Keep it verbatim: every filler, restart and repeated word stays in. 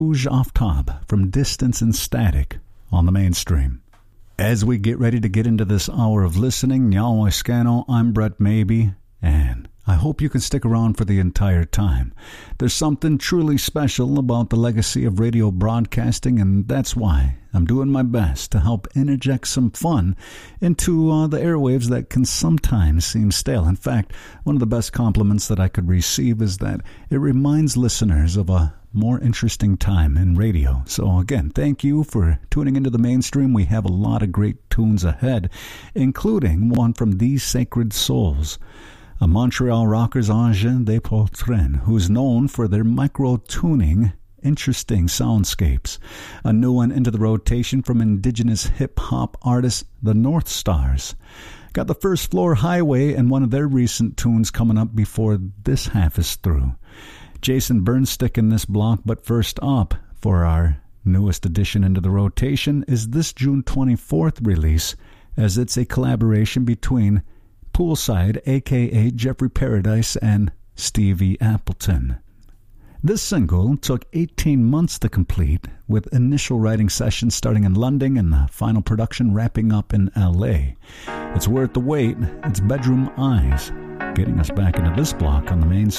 Rouge off top from Distance and Static on the Mainstream. As we get ready to get into this hour of listening, Nyawa Scano, I'm Brett Maybe, and I hope you can stick around for the entire time. There's something truly special about the legacy of radio broadcasting, and that's why I'm doing my best to help interject some fun into uh, the airwaves that can sometimes seem stale. In fact, one of the best compliments that I could receive is that it reminds listeners of a more interesting time in radio. So again, thank you for tuning into the Mainstream. We have a lot of great tunes ahead, including one from These Sacred Souls, a Montreal rockers engin de Portren, who's known for their micro-tuning interesting soundscapes. A new one into the rotation from indigenous hip-hop artists, the North Stars. Got the First Floor Highway and one of their recent tunes coming up before this half is through. Jason Burnstick in this block, but first up for our newest addition into the rotation is this June twenty-fourth release, as it's a collaboration between Poolside, aka Jeffrey Paradise, and Stevie Appleton. This single took eighteen months to complete, with initial writing sessions starting in London and the final production wrapping up in L A. It's worth the wait. It's Bedroom Eyes, getting us back into this block on the main